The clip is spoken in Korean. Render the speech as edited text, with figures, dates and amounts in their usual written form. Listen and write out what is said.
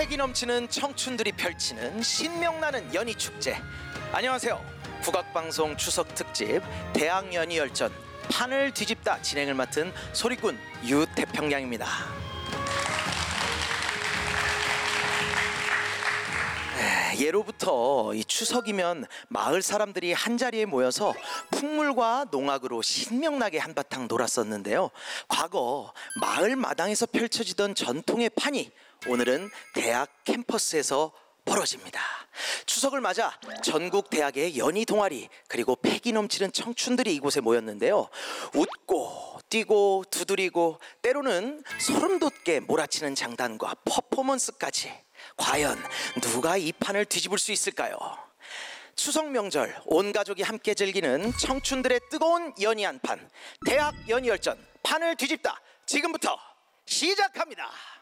패기 넘치는 청춘들이 펼치는 신명나는 연희축제. 안녕하세요. 국악방송 추석 특집 대학연희열전 판을 뒤집다 진행을 맡은 소리꾼 유태평양입니다. 예로부터 이 추석이면 마을 사람들이 한자리에 모여서 풍물과 농악으로 신명나게 한바탕 놀았었는데요. 과거 마을 마당에서 펼쳐지던 전통의 판이 오늘은 대학 캠퍼스에서 벌어집니다. 추석을 맞아 전국 대학의 연희 동아리 그리고 패기 넘치는 청춘들이 이곳에 모였는데요. 웃고 뛰고 두드리고 때로는 소름 돋게 몰아치는 장단과 퍼포먼스까지. 과연 누가 이 판을 뒤집을 수 있을까요? 추석 명절 온 가족이 함께 즐기는 청춘들의 뜨거운 연희 한판, 대학 연희열전 판을 뒤집다 지금부터 시작합니다.